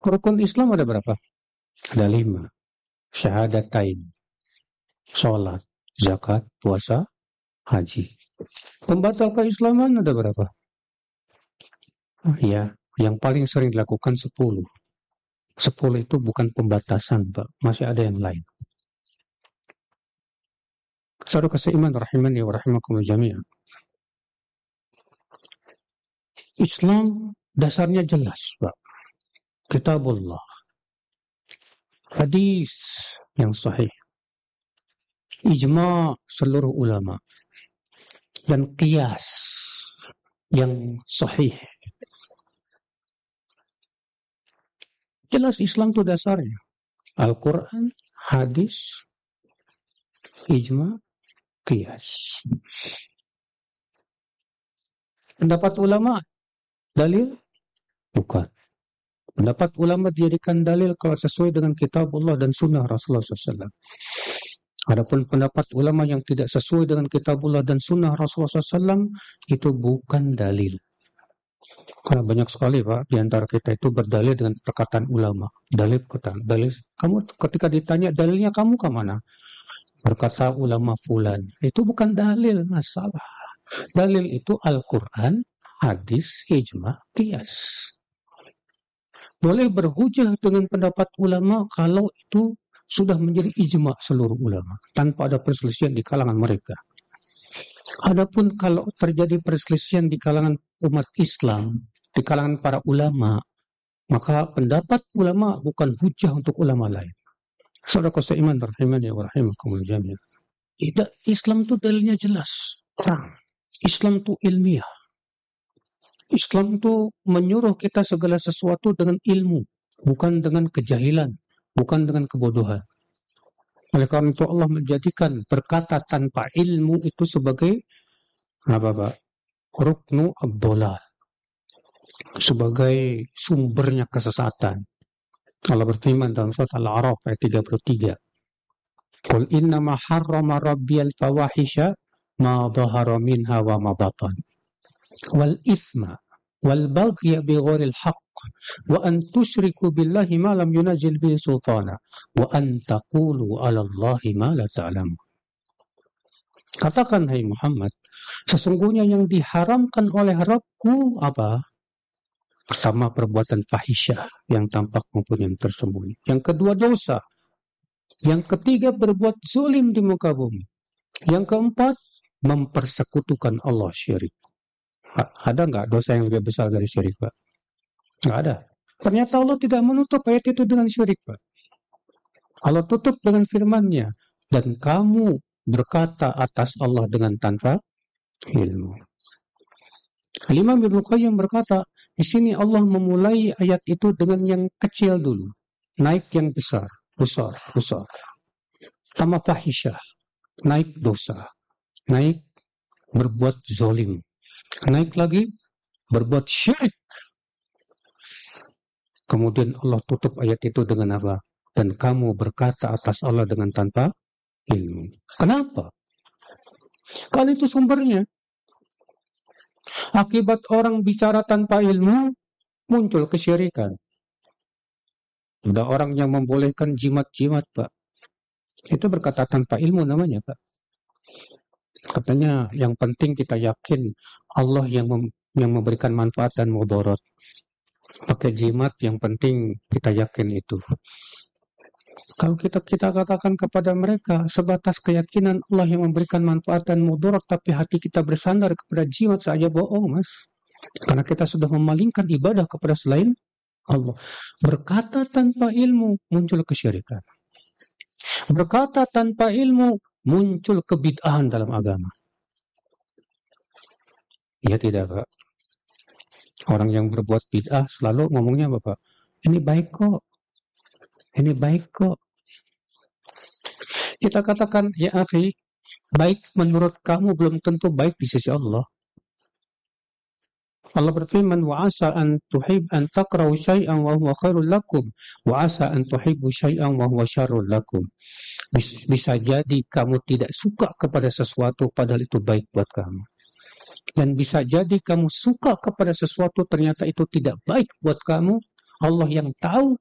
Rukun Islam ada berapa? Ada 5. Syahadatain, sholat, zakat, puasa, haji. Pembatal keislaman ada berapa? Ya, yang paling sering dilakukan 10. 10 itu bukan pembatasan, Pak. Masih ada yang lain. Saudara seiman rahimani wa rahimakumullah jami'an. Islam dasarnya jelas, Pak. Kitabullah. Hadis yang sahih. Ijma' seluruh ulama. Dan qiyas yang sahih. Jelas Islam itu dasarnya. Al-Quran, hadis, ijma', qiyas. Pendapat ulama, dalil? Bukan. Pendapat ulama dijadikan dalil kalau sesuai dengan kitab Allah dan sunnah Rasulullah SAW. Adapun pendapat ulama yang tidak sesuai dengan kitab Allah dan sunnah Rasulullah SAW, itu bukan dalil. Karena banyak sekali, Pak, di antara kita itu berdalil dengan perkataan ulama. Dalil. Kamu ketika ditanya dalilnya kamu ke mana? Berkata ulama fulan. Itu bukan dalil, masalah. Dalil itu Al-Quran, hadis, ijma', qiyas. Boleh berhujah dengan pendapat ulama kalau itu sudah menjadi ijma' seluruh ulama, tanpa ada perselisihan di kalangan mereka. Adapun kalau terjadi perselisihan di kalangan umat Islam, di kalangan para ulama, maka pendapat ulama bukan hujah untuk ulama lain. Saudara seiman rahimani wa rahimakumullah jami'an. Islam itu dalilnya jelas, terang. Islam itu ilmiah. Islam itu menyuruh kita segala sesuatu dengan ilmu, bukan dengan kejahilan, bukan dengan kebodohan. Oleh karena itu Allah menjadikan berkata tanpa ilmu itu sebagai apa, Pak? Ruknu ad-dhalal. Sebagai sumbernya kesesatan. Allah berfirman dalam surat Al-A'raf ayat 33. Qul innama harrama rabbiyal fawahisha ma dhahara minha wa ma batan. Wal isma wal baghya bighairil haqq wa an tusyriku billahi ma lam yunazil bihi sultana wa an taqulu 'ala Allahi ma la ta'lamun. Katakan hai Muhammad, sesungguhnya yang diharamkan oleh Rabbku apa? Pertama, perbuatan fahisyah yang tampak maupun yang tersembunyi. Yang kedua, dosa. Yang ketiga, berbuat zalim di muka bumi. Yang keempat, mempersekutukan Allah, syirik. Ada nggak dosa yang lebih besar dari syirik, Pak? Nggak ada. Ternyata Allah tidak menutup ayat itu dengan syirik, Pak. Allah tutup dengan firman-Nya. Dan kamu berkata atas Allah dengan tanpa ilmu. Imam Ibnu Qayyim berkata, di sini Allah memulai ayat itu dengan yang kecil dulu. Naik yang besar. Tambah fahisyah. Naik dosa. Naik berbuat zalim. Naik lagi berbuat syirik. Kemudian Allah tutup ayat itu dengan apa? Dan kamu berkata atas Allah dengan tanpa ilmu. Kenapa? Karena itu sumbernya. Akibat orang bicara tanpa ilmu, muncul kesyirikan. Ada orang yang membolehkan jimat-jimat, Pak. Itu berkata tanpa ilmu namanya, Pak. Katanya yang penting kita yakin Allah yang memberikan manfaat dan mudarat. Pakai jimat yang penting kita yakin itu. Kalau kita katakan kepada mereka sebatas keyakinan Allah yang memberikan manfaat dan mudarat, tapi hati kita bersandar kepada jimat saja, bohong, Mas. Karena kita sudah memalingkan ibadah kepada selain Allah. Berkata tanpa ilmu muncul kesyirikan. Berkata tanpa ilmu muncul kebid'ahan dalam agama. Ya tidak, Pak. Orang yang berbuat bid'ah selalu ngomongnya apa, Pak? Ini baik kok. Ini baik kok. Kita katakan, ya akhi, baik menurut kamu belum tentu baik di sisi Allah. Allah berfirman, wa asa an takrahu syai'an wa huwa khairul lakum wa asa an tuhibbu syai'an wa huwa syarrul lakum. Bisa jadi kamu tidak suka kepada sesuatu padahal itu baik buat kamu. Dan bisa jadi kamu suka kepada sesuatu ternyata itu tidak baik buat kamu. Allah yang tahu